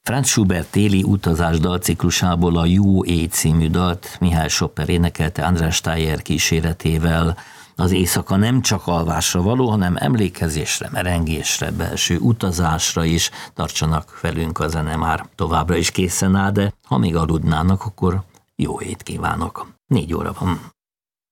Franz Schubert téli utazás dalciklusából a Jó éj című dalt Mihály Schopper énekelte András Tájer kíséretével. Az éjszaka nem csak alvásra való, hanem emlékezésre, merengésre, belső utazásra is. Tartsanak velünk, a zene már továbbra is készen áll, de ha még aludnának, akkor jó ét kívánok. 4 óra van.